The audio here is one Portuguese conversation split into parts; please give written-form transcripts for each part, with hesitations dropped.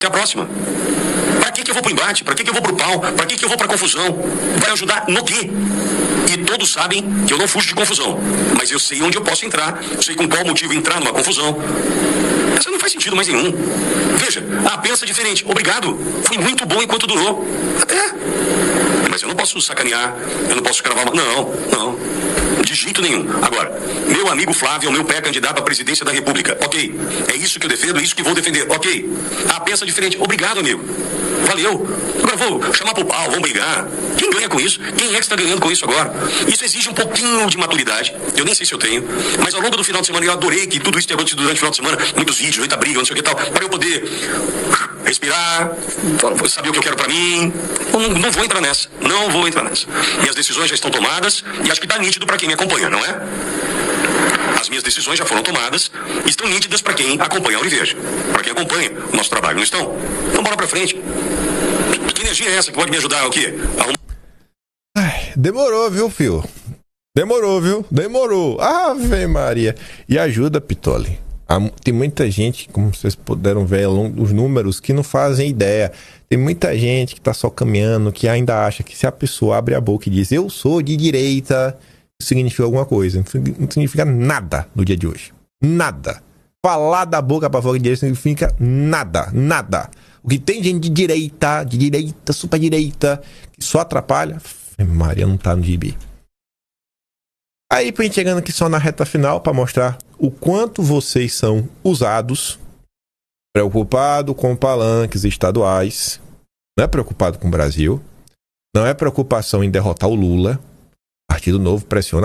Até a próxima. Pra que eu vou pro embate? Pra que eu vou pro pau? Pra que eu vou pra confusão? Vai ajudar no quê? E todos sabem que eu não fujo de confusão. Mas eu sei onde eu posso entrar. Eu sei com qual motivo entrar numa confusão. Essa não faz sentido mais nenhum. Veja, pensa diferente. Obrigado. Foi muito bom enquanto durou. Até. Mas eu não posso sacanear. Eu não posso cravar uma... Não. De jeito nenhum. Agora, meu amigo Flávio é o meu pré-candidato à presidência da República. Ok. É isso que eu defendo, é isso que vou defender. Ok. Pensa diferente. Obrigado, amigo. Valeu. Agora vou chamar pro pau, vamos brigar. Quem ganha com isso? Quem é que está ganhando com isso agora? Isso exige um pouquinho de maturidade. Eu nem sei se eu tenho. Mas ao longo do final de semana eu adorei que tudo isso tenha acontecido durante o final de semana. Muitos vídeos, muita briga, não sei o que tal. Para eu poder respirar, saber o que eu quero pra mim. Não vou entrar nessa. Não vou entrar nessa. Minhas decisões já estão tomadas e acho que tá nítido pra quem me acompanha, não é? As minhas decisões já foram tomadas e estão nítidas para quem acompanha a Univeja, para quem acompanha o nosso trabalho, não estão? Então bora para frente. Que energia é essa que pode me ajudar o quê? Demorou, viu, filho? Demorou. Ave Maria. E ajuda, Pitoli. Tem muita gente, como vocês puderam ver ao longo dos números, que não fazem ideia. Tem muita gente que tá só caminhando, que ainda acha que se a pessoa abre a boca e diz eu sou de direita, isso significa alguma coisa. Não significa nada no dia de hoje. Nada. Falar da boca pra fora de direita significa nada. O que tem gente de direita, super direita, que só atrapalha, Maria, não tá no gibi. Aí, pra gente chegando aqui só na reta final, pra mostrar o quanto vocês são usados, preocupado com palanques estaduais, não é preocupado com o Brasil, não é preocupação em derrotar o Lula. Partido Novo pressiona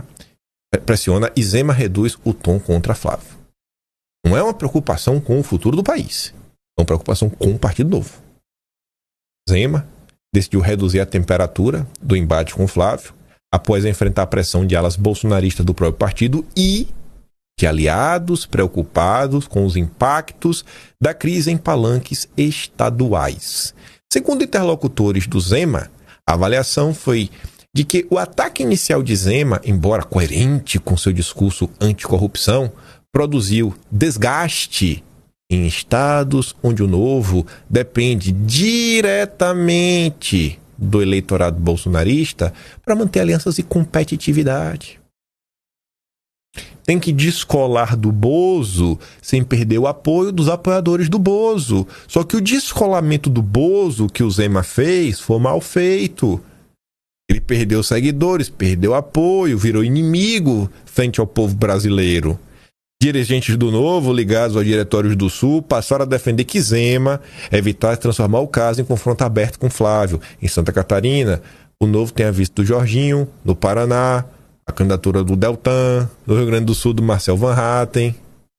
e Zema reduz o tom contra Flávio. Não é uma preocupação com o futuro do país. É uma preocupação com o Partido Novo. Zema decidiu reduzir a temperatura do embate com Flávio após enfrentar a pressão de alas bolsonaristas do próprio partido e de aliados preocupados com os impactos da crise em palanques estaduais. Segundo interlocutores do Zema, a avaliação foi de que o ataque inicial de Zema, embora coerente com seu discurso anticorrupção, produziu desgaste em estados onde o Novo depende diretamente do eleitorado bolsonarista para manter alianças e competitividade. Tem que descolar do Bozo sem perder o apoio dos apoiadores do Bozo. Só que o descolamento do Bozo que o Zema fez foi mal feito. Ele perdeu seguidores, perdeu apoio, virou inimigo frente ao povo brasileiro. Dirigentes do Novo, ligados aos diretórios do Sul, passaram a defender que Zema evitasse transformar o caso em confronto aberto com Flávio. Em Santa Catarina, o Novo tem a vista do Jorginho, no Paraná, a candidatura do Deltan, no Rio Grande do Sul, do Marcel Van Hatten.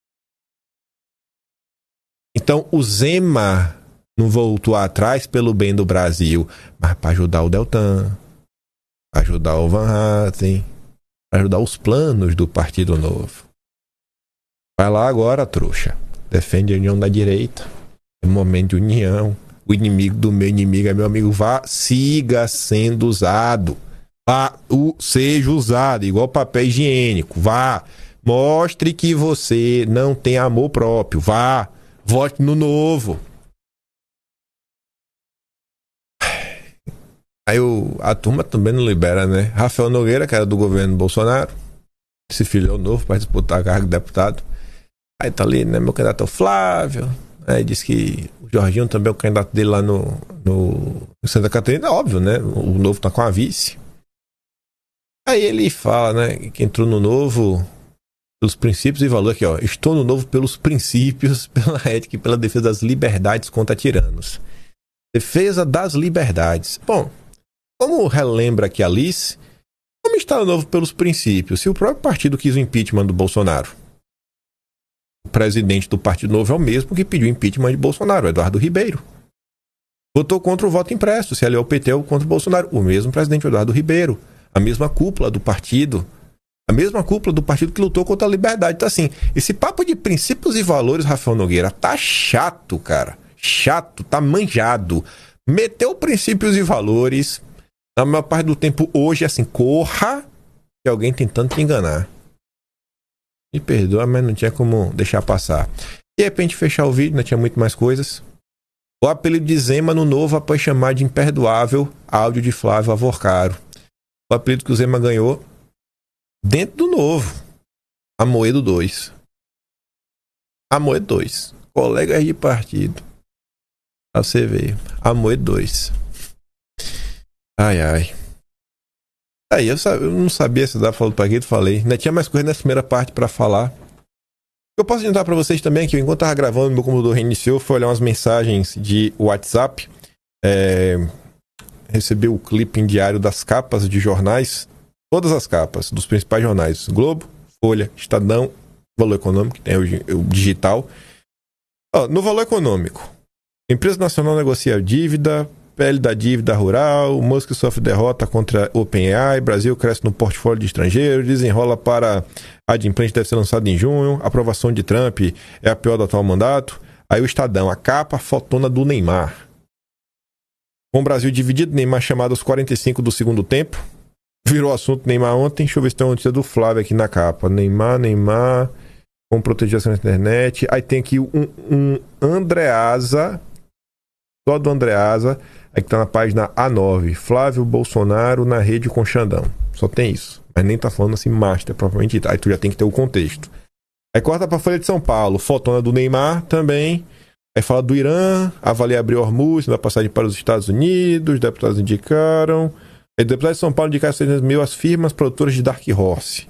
Então, o Zema não voltou atrás pelo bem do Brasil, mas para ajudar o Deltan, para ajudar o Van Hatten, para ajudar os planos do Partido Novo. Vai lá agora, trouxa. Defende a união da direita. É momento de união. O inimigo do meu inimigo é meu amigo. Vá, siga sendo usado. Vá, seja usado, igual papel higiênico. Vá, mostre que você não tem amor próprio. Vá, vote no Novo. Aí a turma também não libera, né? Rafael Nogueira, que era do governo Bolsonaro, se filiou novo para disputar a cargo de deputado. Aí tá ali, né? Meu candidato é o Flávio. Aí diz que o Jorginho também é o candidato dele lá no Santa Catarina. Óbvio, né? O Novo tá com a vice. Aí ele fala, né? Que entrou no Novo pelos princípios e valores aqui, ó. Estou no Novo pelos princípios, pela ética e pela defesa das liberdades contra tiranos. Defesa das liberdades. Bom, como relembra aqui a Alice, como está no Novo pelos princípios? Se o próprio partido quis o impeachment do Bolsonaro, o presidente do Partido Novo é o mesmo que pediu impeachment de Bolsonaro, Eduardo Ribeiro. Votou contra o voto impresso, se aliou ao PT ou contra o Bolsonaro, o mesmo presidente Eduardo Ribeiro. A mesma cúpula do partido. A mesma cúpula do partido que lutou contra a liberdade. Então, assim, esse papo de princípios e valores, Rafael Nogueira, tá chato, cara. Chato, tá manjado. Meteu princípios e valores. Na maior parte do tempo hoje, assim, corra de alguém tentando te enganar. Me perdoa, mas não tinha como deixar passar. De repente, fechar o vídeo, não tinha muito mais coisas. O apelido de Zema no Novo após chamar de imperdoável áudio de Flávio Avorcaro. O apelido que o Zema ganhou dentro do Novo. Amoedo 2. Amoedo 2. Colegas de partido. Pra você ver. Amoedo 2. Ai, ai. Aí, eu não sabia se dava falando pra aqui, falei. Ainda tinha mais coisa nessa primeira parte pra falar. Eu posso adiantar pra vocês também que enquanto eu tava gravando, meu computador reiniciou, foi olhar umas mensagens de WhatsApp. Recebi o clipping diário das capas de jornais. Todas as capas dos principais jornais. Globo, Folha, Estadão, Valor Econômico, que tem o digital. No Valor Econômico, Empresa Nacional negocia dívida, PL da dívida rural, Musk sofre derrota contra OpenAI, Brasil cresce no portfólio de estrangeiros, desenrola para adimplente deve ser lançado em junho, aprovação de Trump é a pior do atual mandato. Aí o Estadão, a capa, fotona do Neymar. Com o Brasil dividido, Neymar chamado aos 45 do segundo tempo. Virou assunto Neymar ontem. Deixa eu ver se tem uma notícia do Flávio aqui na capa. Neymar, como proteger a internet. Aí tem aqui um Andreasa, só do Andreasa, aí que tá na página A9. Flávio Bolsonaro na rede com Xandão. Só tem isso. Mas nem tá falando assim, master, propriamente dito. Aí tu já tem que ter o contexto. Aí corta pra Folha de São Paulo. Fotona do Neymar também. Aí fala do Irã, avalia abrir Hormuz, da passagem para os Estados Unidos, deputados indicaram. Aí deputados de São Paulo indicaram 600 mil às firmas produtoras de Dark Horse.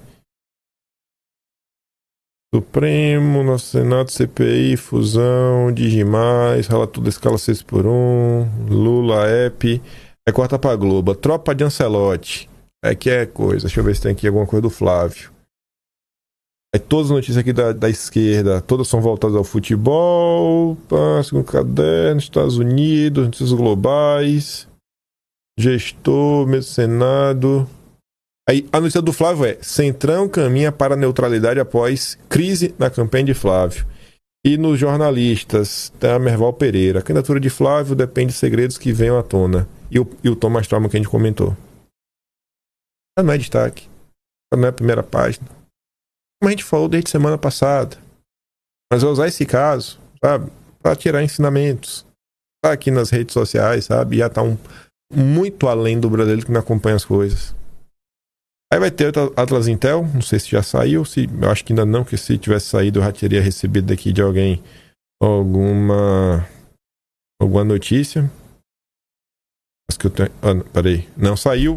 Supremo, nosso Senado, CPI, fusão, Digimais, relator da escala 6x1, Lula, EP. Aí corta pra Globo. Tropa de Ancelotti. Que é coisa. Deixa eu ver se tem aqui alguma coisa do Flávio. Aí todas as notícias aqui da esquerda, todas são voltadas ao futebol, segundo caderno, Estados Unidos, notícias globais, gestor, mesmo Senado. Aí a notícia do Flávio é: Centrão caminha para a neutralidade após crise na campanha de Flávio. E nos jornalistas, tem a Merval Pereira. A candidatura de Flávio depende de segredos que venham à tona. E o Thomas Trauma que a gente comentou. Não é destaque. Não é a primeira página. Como a gente falou desde semana passada. Mas vai usar esse caso, sabe? Para tirar ensinamentos. Tá aqui nas redes sociais, sabe? Já tá muito além do brasileiro que não acompanha as coisas. Aí vai ter Atlas Intel, não sei se já saiu, eu acho que ainda não, porque se tivesse saído eu já teria recebido daqui de alguém alguma notícia. Acho que eu tenho... peraí, não saiu.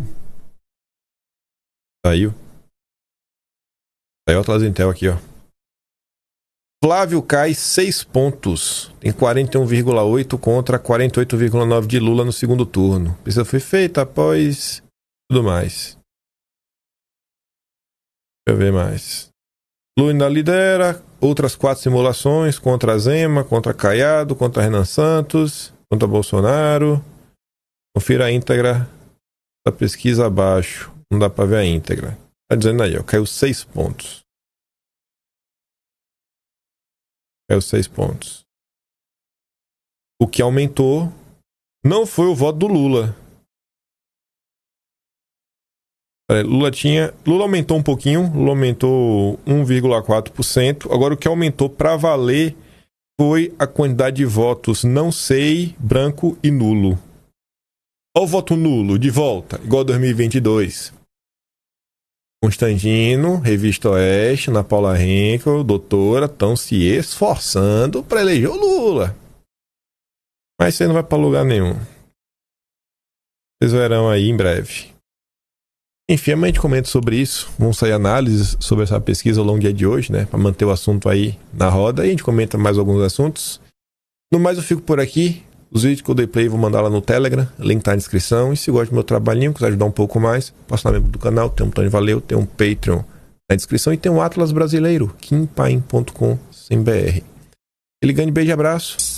Saiu Atlas Intel aqui, ó. Flávio cai 6 pontos, tem 41,8 contra 48,9 de Lula no segundo turno. A pesquisa foi feita após tudo mais. Deixa eu ver mais. Lula ainda lidera. Outras 4 simulações contra Zema, contra Caiado, contra Renan Santos, contra Bolsonaro. Confira a íntegra da pesquisa abaixo. Não dá pra ver a íntegra. Tá dizendo aí, ó. Caiu 6 pontos. Caiu 6 pontos. O que aumentou não foi o voto do Lula. Lula aumentou um pouquinho, Lula aumentou 1,4%. Agora o que aumentou para valer foi a quantidade de votos não sei, branco e nulo. Olha o voto nulo de volta, igual a 2022. Constantino, Revista Oeste, Ana Paula Henkel, doutora, estão se esforçando para eleger o Lula. Mas você não vai para lugar nenhum. Vocês verão aí em breve. Enfim, a gente comenta sobre isso. Vamos sair análises sobre essa pesquisa ao longo do dia de hoje, né? Para manter o assunto aí na roda. E a gente comenta mais alguns assuntos. No mais, eu fico por aqui. Os vídeos que eu dei play, vou mandar lá no Telegram. O link tá na descrição. E se gosta do meu trabalhinho, quiser ajudar um pouco mais, posso membro do canal. Tem um botão de valeu, tem um Patreon na descrição. E tem um Atlas brasileiro, kimpaim.com.br. Ele ganha beijo e abraço.